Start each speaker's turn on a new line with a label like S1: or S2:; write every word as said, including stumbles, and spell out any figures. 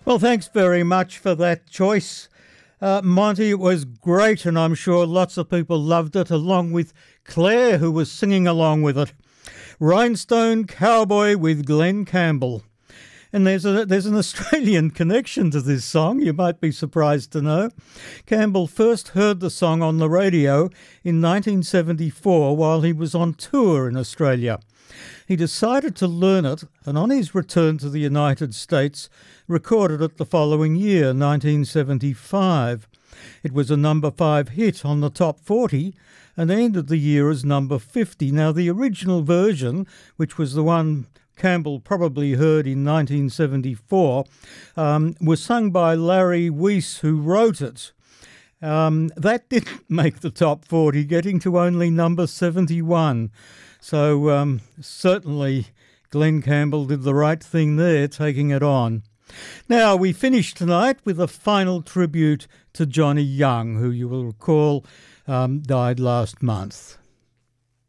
S1: Well, thanks very much for that choice, uh, Monty. It was great, and I'm sure lots of people loved it, along with Claire, who was singing along with it. Rhinestone Cowboy with Glen Campbell. And there's a, there's an Australian connection to this song, you might be surprised to know. Campbell first heard the song on the radio in nineteen seventy-four while he was on tour in Australia. He decided to learn it, and on his return to the United States, recorded it the following year, nineteen seventy-five. It was a number five hit on the top forty and ended the year as number fifty. Now, the original version, which was the one Campbell probably heard in nineteen seventy-four, um, was sung by Larry Weiss, who wrote it. Um, that didn't make the top forty, getting to only number seventy-one. So um, certainly Glen Campbell did the right thing there, taking it on. Now, we finish tonight with a final tribute to Johnny Young, who you will recall um, died last month.